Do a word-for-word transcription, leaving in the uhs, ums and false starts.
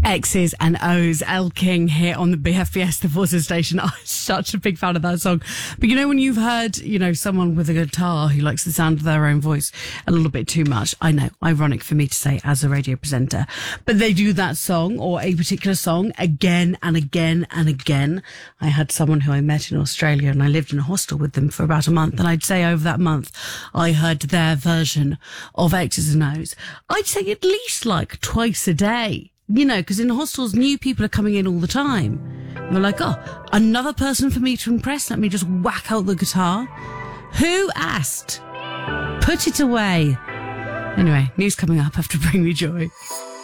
X's and O's, Elle King here on the B F B S, the Forces Station. I'm such a big fan of that song. But you know, when you've heard, you know, someone with a guitar who likes the sound of their own voice a little bit too much, I know, ironic for me to say as a radio presenter, but they do that song or a particular song again and again and again. I had someone who I met in Australia and I lived in a hostel with them for about a month, and I'd say over that month I heard their version of X's and O's, I'd say at least like twice a day. You know, because in hostels, new people are coming in all the time. You're like, oh, another person for me to impress. Let me just whack out the guitar. Who asked? Put it away. Anyway, news coming up after Bring Me Joy.